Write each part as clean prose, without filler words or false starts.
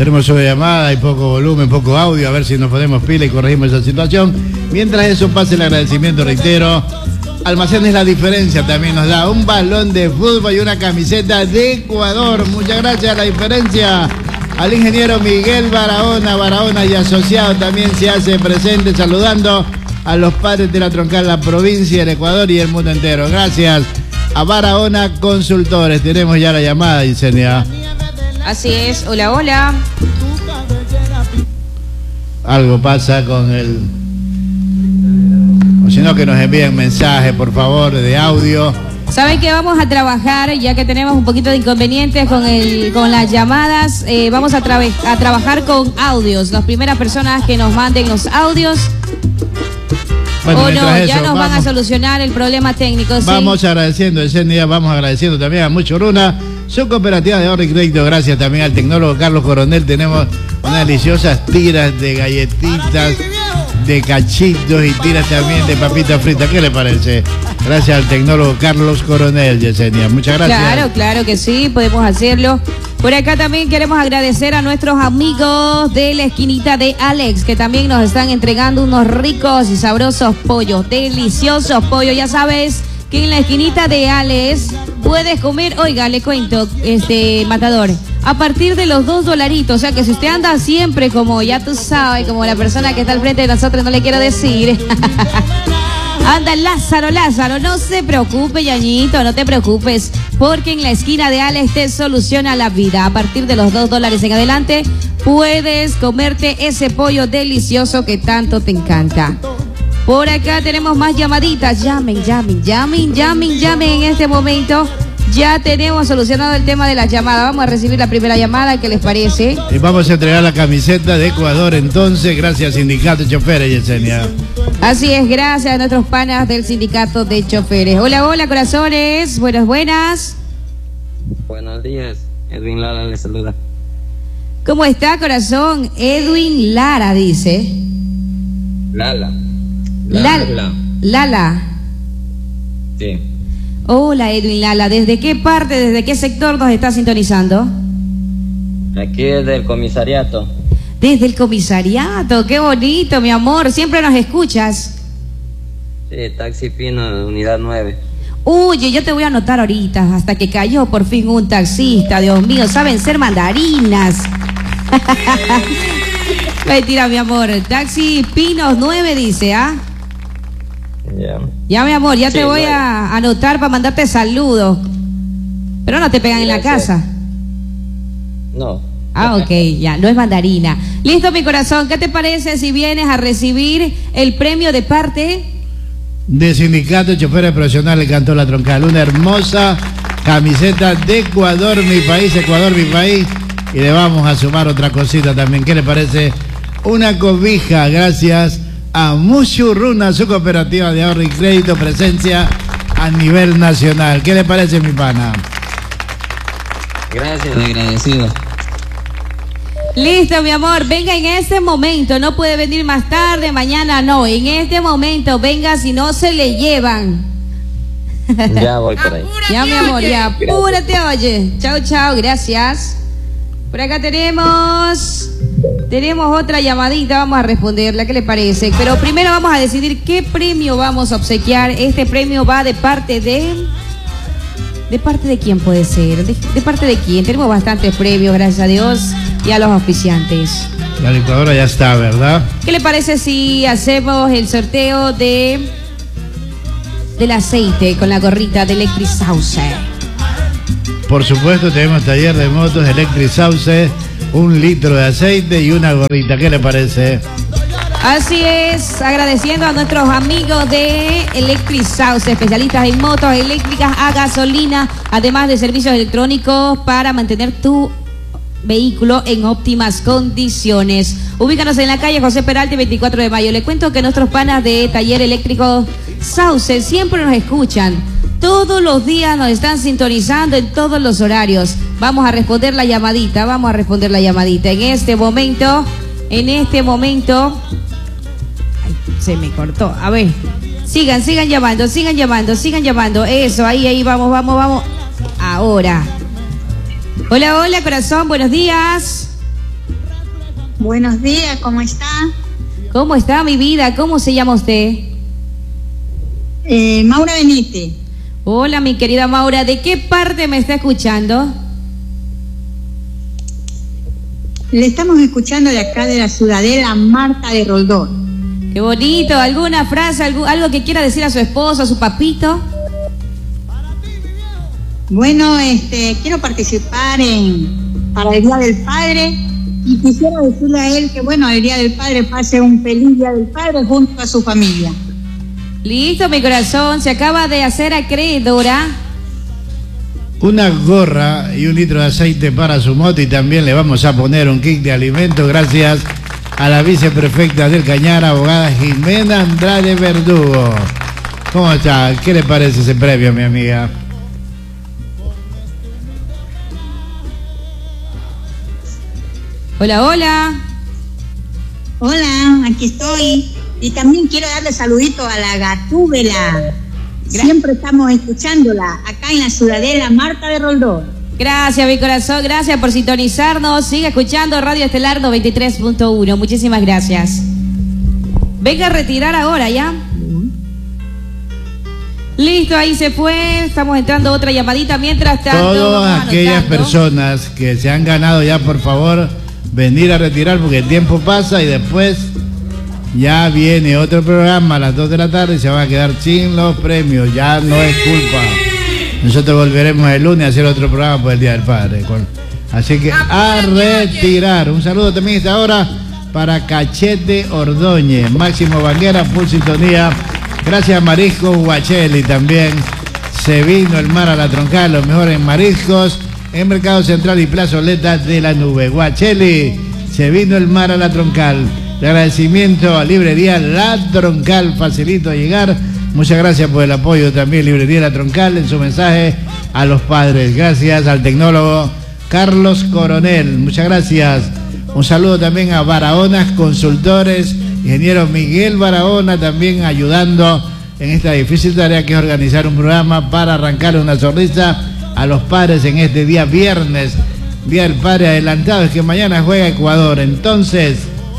Tenemos una llamada, hay poco volumen, poco audio, a ver si nos ponemos pila y corregimos esa situación. Mientras eso pase, el agradecimiento, reitero. Almacenes La Diferencia también nos da un balón de fútbol y una camiseta de Ecuador. Muchas gracias a La Diferencia. Al ingeniero Miguel Barahona y asociado también se hace presente, saludando a los padres de la troncal, la provincia, el Ecuador y el mundo entero. Gracias a Barahona Consultores. Tenemos ya la llamada, Yesenia. Así es. Hola, hola. Algo pasa con el... O si no, que nos envíen mensajes, por favor, de audio. Saben que vamos a trabajar, ya que tenemos un poquito de inconvenientes con las llamadas, vamos a trabajar con audios. Las primeras personas que nos manden los audios, bueno, o no, eso, ya nos van a solucionar el problema técnico. Vamos ¿sí? agradeciendo ese día, vamos agradeciendo también a Muchuruna, su cooperativa de ahorro y crédito. Gracias también al tecnólogo Carlos Coronel. Tenemos unas deliciosas tiras de galletitas, de cachitos y tiras también de papitas fritas. ¿Qué le parece? Gracias al tecnólogo Carlos Coronel, Yesenia. Muchas gracias. Claro, claro que sí, podemos hacerlo. Por acá también queremos agradecer a nuestros amigos de la esquinita de Alex, que también nos están entregando unos ricos y sabrosos pollos, deliciosos pollos. Ya sabes que en la esquinita de Alex puedes comer, oiga, le cuento, Matador, a partir de los $2, o sea que si usted anda siempre como, ya tú sabes, como la persona que está al frente de nosotros, no le quiero decir, anda Lázaro, no se preocupe, Yañito, no te preocupes, porque en la esquina de Alex te soluciona la vida. A partir de los $2 en adelante, puedes comerte ese pollo delicioso que tanto te encanta. Por acá tenemos más llamaditas. Llamen en este momento. Ya tenemos solucionado el tema de las llamadas. Vamos a recibir la primera llamada, ¿qué les parece? Y vamos a entregar la camiseta de Ecuador entonces, gracias Sindicato de Choferes, Yesenia. Así es, gracias a nuestros panas del Sindicato de Choferes. Hola, hola, corazones. Buenas. Buenos días, Edwin Lara les saluda. ¿Cómo está, corazón? Edwin Lara, dice. Lala. Sí. Hola, Edwin Lala. ¿Desde qué parte, desde qué sector nos está sintonizando? Aquí desde el comisariato. Desde el comisariato, qué bonito, mi amor. ¿Siempre nos escuchas? Sí, Taxi Pino, unidad 9. Oye, yo te voy a anotar ahorita, hasta que cayó por fin un taxista. Dios mío, saben ser mandarinas. Mentira, mi amor. Taxi Pinos 9 dice, ¿ah? Ya, mi amor, ya sí, te voy a anotar para mandarte saludos. Pero no te pegan en la casa. No. Ah, ok, ya, no es mandarina. Listo, mi corazón, ¿qué te parece si vienes a recibir el premio de parte de Sindicato de Choferes Profesionales Cantón La Troncal? Una hermosa camiseta de Ecuador, mi país, Ecuador, mi país. Y le vamos a sumar otra cosita también. ¿Qué le parece? Una cobija, gracias a Muchuruna, su cooperativa de ahorro y crédito, presencia a nivel nacional. ¿Qué le parece, mi pana? Gracias, agradecido. Listo, mi amor, venga en este momento, no puede venir más tarde, mañana no, en este momento venga, si no se le llevan. Ya voy por ahí. Ya, mi amor, ya, apúrate, oye. Chao, gracias. Por acá tenemos otra llamadita, vamos a responderla, ¿qué le parece? Pero primero vamos a decidir qué premio vamos a obsequiar. Este premio va de parte de... ¿De parte de quién puede ser? ¿De parte de quién? Tenemos bastantes premios, gracias a Dios, y a los auspiciantes. La licuadora ya está, ¿verdad? ¿Qué le parece si hacemos el sorteo del aceite con la gorrita de Electric Sauce? Por supuesto, tenemos taller de motos Electric Sauce, 1 litro de aceite y una gorrita. ¿Qué le parece? Así es, agradeciendo a nuestros amigos de Electric Sauce, especialistas en motos eléctricas a gasolina, además de servicios electrónicos para mantener tu vehículo en óptimas condiciones. Ubícanos en la calle José Peralta, 24 de mayo. Le cuento que nuestros panas de taller eléctrico Sauce siempre nos escuchan. Todos los días nos están sintonizando en todos los horarios. Vamos a responder la llamadita, En este momento, ay, se me cortó. A ver, sigan llamando. Eso, ahí, vamos. Ahora. Hola, corazón, buenos días. Buenos días, ¿cómo está? ¿Cómo está mi vida? ¿Cómo se llama usted? Maura Benítez. Hola, mi querida Maura, ¿de qué parte me está escuchando? Le estamos escuchando de acá de la Ciudadela Marta de Roldón. Qué bonito. ¿Alguna frase, algo que quiera decir a su esposo, a su papito? Bueno, quiero participar para el Día del Padre y quisiera decirle a él que, bueno, el Día del Padre pase un feliz Día del Padre junto a su familia. Listo, mi corazón. Se acaba de hacer acreedora una gorra y 1 litro de aceite para su moto, y también le vamos a poner un kit de alimentos gracias a la viceprefecta del Cañar, abogada Jimena Andrade Verdugo. ¿Cómo está? ¿Qué le parece ese premio, mi amiga? Hola, hola. Hola, aquí estoy. Y también quiero darle saludito a la Gatúbela. Siempre estamos escuchándola acá en la Ciudadela Marta de Roldón. Gracias, mi corazón, gracias por sintonizarnos. Sigue escuchando Radio Estelar 93.1. Muchísimas gracias. Venga a retirar ahora, ¿ya? Listo, ahí se fue. Estamos entrando a otra llamadita. Mientras tanto, todas aquellas personas que se han ganado ya, por favor, venir a retirar, porque el tiempo pasa y después ya viene otro programa a las 2 de la tarde y se van a quedar sin los premios. Ya no es culpa. Nosotros volveremos el lunes a hacer otro programa por el Día del Padre. Así que a retirar. Un saludo también a esta hora para Cachete Ordóñez, Máximo Banguera, full sintonía. Gracias a Mariscos Guacheli también. Se vino el mar a la troncal, los mejores mariscos en Mercado Central y Plazoleta de la Nube. Guacheli, se vino el mar a la troncal. De agradecimiento a Librería La Troncal, facilito a llegar. Muchas gracias por el apoyo también, Librería La Troncal, en su mensaje a los padres. Gracias al tecnólogo Carlos Coronel, muchas gracias. Un saludo también a Barahona Consultores, ingeniero Miguel Barahona, también ayudando en esta difícil tarea que es organizar un programa para arrancarle una sonrisa a los padres en este día viernes, Día del Padre adelantado. Es que mañana juega Ecuador, entonces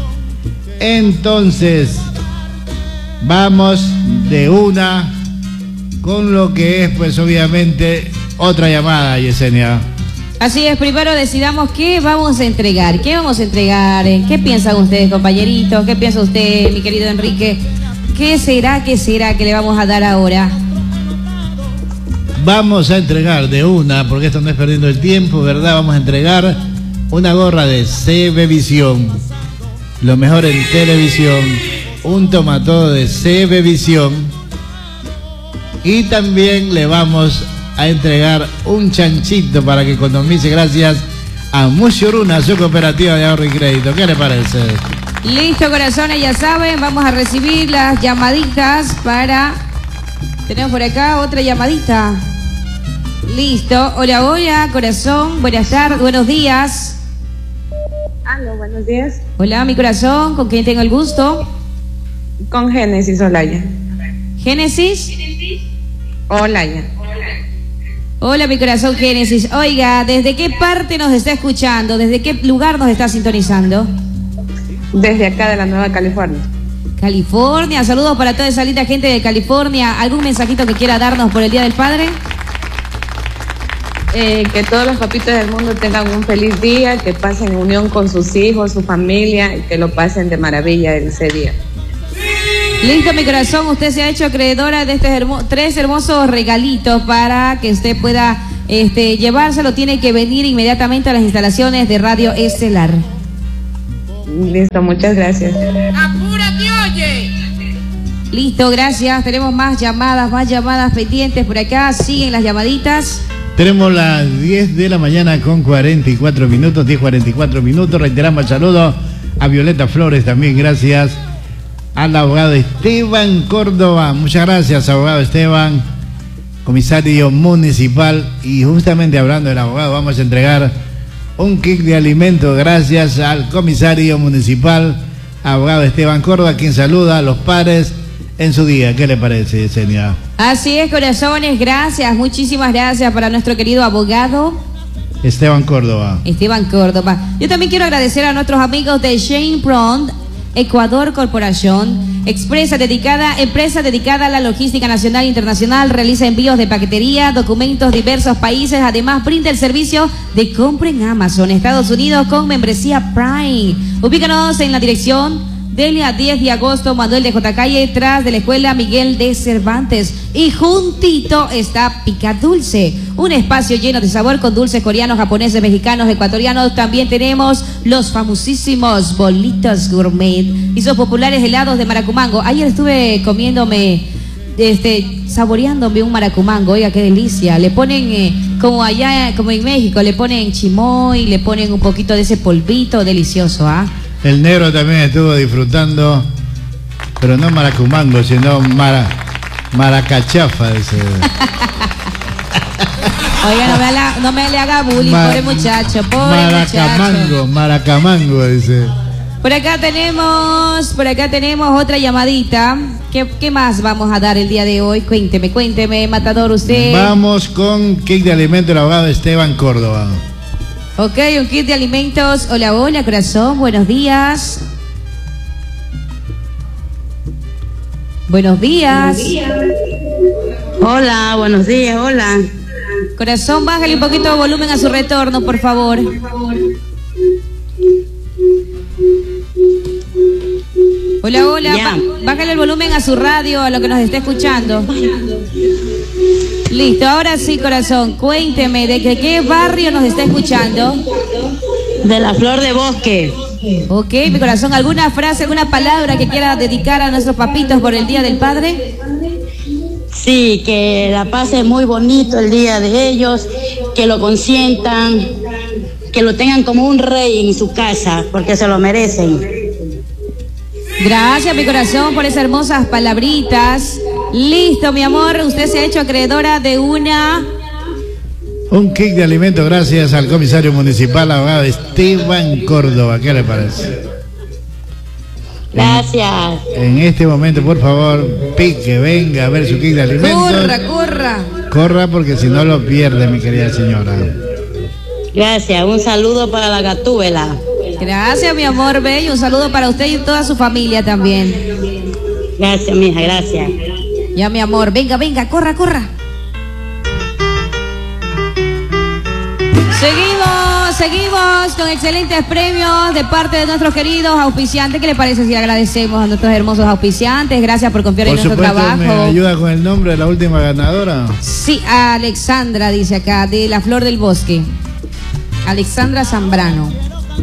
vamos de una con lo que es, pues obviamente, otra llamada, Yesenia. Así es, primero decidamos qué vamos a entregar. ¿Qué vamos a entregar? ¿Qué piensan ustedes, compañeritos? ¿Qué piensa usted, mi querido Enrique? ¿Qué será que le vamos a dar ahora? Vamos a entregar de una, porque esto no es perdiendo el tiempo, ¿verdad? Vamos a entregar una gorra de CB Visión. Lo mejor en televisión, un tomatodo de CB Visión, y también le vamos a entregar un chanchito para que economice gracias a Mushuruna, su cooperativa de ahorro y crédito. ¿Qué le parece? Listo, corazones, ya saben, vamos a recibir las llamaditas para... Tenemos por acá otra llamadita. Listo. Hola, hola, corazón, buenas tardes, buenos días. Aló, buenos días. Hola, mi corazón, ¿con quién tengo el gusto? Con Génesis Olaya. ¿Génesis? Olaya. Hola, mi corazón, Génesis. Oiga, ¿desde qué parte nos está escuchando? ¿Desde qué lugar nos está sintonizando? Desde acá de la Nueva California. California, saludos para toda esa linda gente de California. ¿Algún mensajito que quiera darnos por el Día del Padre? Que todos los papitos del mundo tengan un feliz día, que pasen en unión con sus hijos, su familia, y que lo pasen de maravilla ese día. Listo, mi corazón, usted se ha hecho acreedora de estos 3 hermosos regalitos para que usted pueda llevárselo. Tiene que venir inmediatamente a las instalaciones de Radio Estelar. Listo, muchas gracias. ¡Apúrate, oye! Listo, gracias. Tenemos más llamadas pendientes por acá. Siguen las llamaditas. Tenemos las 10 de la mañana con 44 minutos, 10:44 minutos. Reiteramos el saludo a Violeta Flores también, gracias al abogado Esteban Córdoba. Muchas gracias, abogado Esteban, comisario municipal. Y justamente hablando del abogado, vamos a entregar un kit de alimentos gracias al comisario municipal, abogado Esteban Córdoba, quien saluda a los padres en su día. ¿Qué le parece, Yesenia? Así es, corazones, gracias, muchísimas gracias para nuestro querido abogado. Esteban Córdoba. Esteban Córdoba. Yo también quiero agradecer a nuestros amigos de Shane Prond Ecuador Corporación, empresa dedicada a la logística nacional e internacional, realiza envíos de paquetería, documentos de diversos países, además brinda el servicio de compra en Amazon, Estados Unidos con membresía Prime. Ubícanos en la dirección Delia 10 de agosto, Manuel de J. Calle, tras de la escuela Miguel de Cervantes. Y juntito está Pica Dulce, un espacio lleno de sabor con dulces coreanos, japoneses, mexicanos, ecuatorianos. También tenemos los famosísimos bolitos gourmet y sus populares helados de maracumango. Ayer estuve comiéndome, saboreándome un maracumango. Oiga, qué delicia. Le ponen, como allá, como en México, le ponen chimoy, le ponen un poquito de ese polvito delicioso, ¿ah? El negro también estuvo disfrutando, pero no maracumango, sino maracachafa. Oiga, no me le haga bullying, pobre muchacho, Maracamango, dice. Por acá tenemos otra llamadita. ¿Qué más vamos a dar el día de hoy? Cuénteme, matador, usted. Vamos con kit de alimentos del abogado Esteban Córdoba. Ok, un kit de alimentos. Hola, corazón, buenos días. Buenos días. Hola, buenos días, hola. Corazón, bájale un poquito de volumen a su retorno, por favor. Hola, bájale el volumen a su radio, a lo que nos está escuchando. Listo, ahora sí, corazón, cuénteme de qué barrio nos está escuchando. De la Flor de Bosque. Ok, mi corazón, ¿alguna frase, alguna palabra que quiera dedicar a nuestros papitos por el Día del Padre? Sí, que la pasen muy bonito el día de ellos, que lo consientan, que lo tengan como un rey en su casa, porque se lo merecen. Gracias, mi corazón, por esas hermosas palabritas. Listo, mi amor, usted se ha hecho acreedora de un kit de alimentos gracias al comisario municipal, abogado Esteban Córdoba. ¿Qué le parece? Gracias. En este momento, por favor, pique, venga a ver su kit de alimentos. Corra porque si no lo pierde, mi querida señora. Gracias, un saludo para la Gatúbela. Gracias, mi amor bello, un saludo para usted y toda su familia también. Gracias, mija, gracias. Ya, mi amor, venga, corra. Seguimos con excelentes premios de parte de nuestros queridos auspiciantes. ¿Qué le parece si agradecemos a nuestros hermosos auspiciantes? Gracias por confiar en nuestro trabajo. ¿Me ayuda con el nombre de la última ganadora? Sí, Alexandra dice acá, de la Flor del Bosque. Alexandra Zambrano.